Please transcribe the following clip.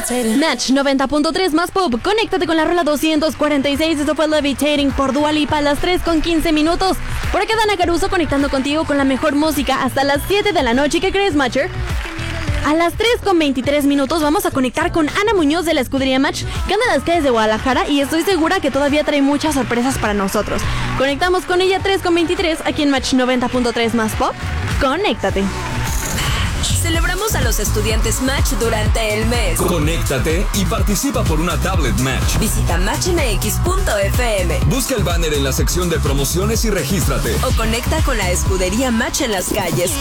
Match 90.3 más pop. Conéctate con la rola 246. Esto fue Levitating por Dua Lipa a las 3:15 minutos. Por acá Dana Caruso conectando contigo con la mejor música hasta las 7 de la noche. ¿Qué crees, Matcher? A las 3:23 minutos vamos a conectar con Ana Muñoz de la escudería Match, que anda en las calles de Guadalajara y estoy segura que todavía trae muchas sorpresas para nosotros. Conectamos con ella 3:23 aquí en Match 90.3 más pop. Conéctate. Celebramos a los estudiantes Match durante el mes. Conéctate y participa por una tablet Match. Visita matchmx.fm. Busca el banner en la sección de promociones y regístrate. O conecta con la escudería Match en las calles